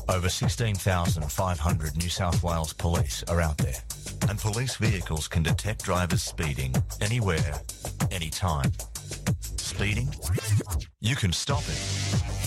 Over 16,500 New South Wales police are out there, and police vehicles can detect drivers speeding anywhere, anytime. Speeding? You can stop it.